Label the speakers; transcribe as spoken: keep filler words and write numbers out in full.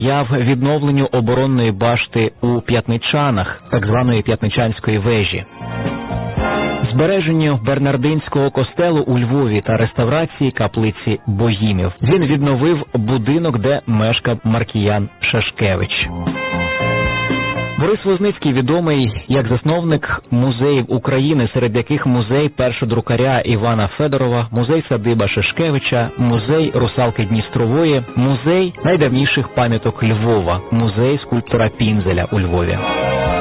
Speaker 1: сприяв відновленню оборонної башти у П'ятничанах, так званої П'ятничанської вежі, збереженню Бернардинського костелу у Львові та реставрації каплиці Богімів. Він відновив будинок, де мешкав Маркіян Шашкевич. Борис Возницький відомий як засновник музеїв України, серед яких музей першодрукаря Івана Федорова, музей-садиба Шашкевича, музей русалки Дністрової, музей найдавніших пам'яток Львова, музей скульптора Пінзеля у Львові.